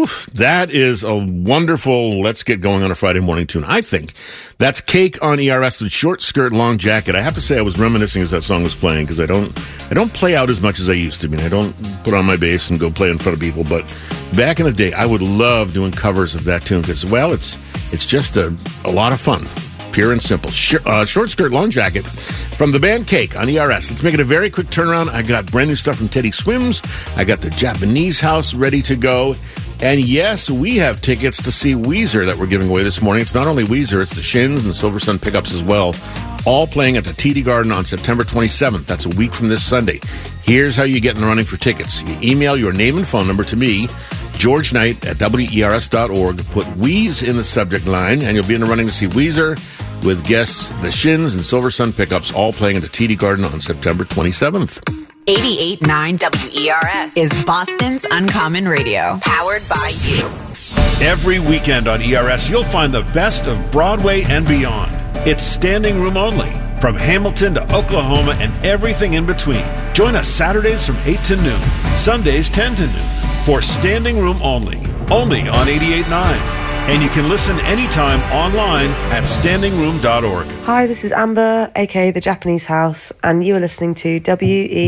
Whew, that is a wonderful let's get going on a Friday morning tune. I think that's Cake on ERS with Short Skirt, Long Jacket. I have to say I was reminiscing as that song was playing because I don't play out as much as I used to. I mean, I don't put on my bass and go play in front of people, but back in the day, I would love doing covers of that tune because, well, it's just a lot of fun. Pure and simple. Short Skirt, Long Jacket from the band Cake on ERS. Let's make it a very quick turnaround. I got brand new stuff from Teddy Swims. I got the Japanese House ready to go. And yes, we have tickets to see Weezer that we're giving away this morning. It's not only Weezer, it's the Shins and the Silver Sun Pickups as well. All playing at the TD Garden on September 27th. That's a week from this Sunday. Here's how you get in the running for tickets. You email your name and phone number to me, George Knight at WERS.org. Put Weez in the subject line, and you'll be in the running to see Weezer with guests the Shins and Silver Sun Pickups all playing at the TD Garden on September 27th. 88.9 WERS is Boston's Uncommon Radio, powered by you. Every weekend on ERS, you'll find the best of Broadway and beyond. It's standing room only, from Hamilton to Oklahoma and everything in between. Join us Saturdays from 8 to noon, Sundays 10 to noon, for standing room only on 88.9. And you can listen anytime online at standingroom.org. Hi, this is Amber, aka The Japanese House, and you are listening to WE